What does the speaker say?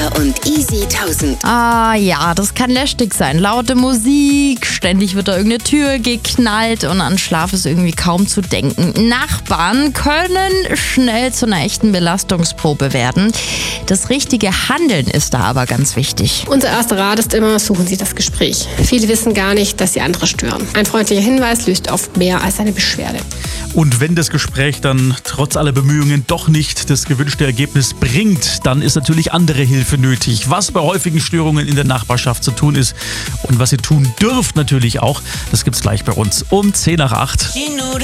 Schlager und Easy 1000. Ah ja, das kann lästig sein. Laute Musik, ständig wird da irgendeine Tür geknallt und an Schlaf ist irgendwie kaum zu denken. Nachbarn können schnell zu einer echten Belastungsprobe werden. Das richtige Handeln ist da aber ganz wichtig. Unser erster Rat ist immer, suchen Sie das Gespräch. Viele wissen gar nicht, dass sie andere stören. Ein freundlicher Hinweis löst oft mehr als eine Beschwerde. Und wenn das Gespräch dann trotz aller Bemühungen doch nicht das gewünschte Ergebnis bringt, dann ist natürlich andere Hilfe nötig. Was bei häufigen Störungen in der Nachbarschaft zu tun ist und was ihr tun dürft natürlich auch, das gibt's gleich bei uns um 7:50.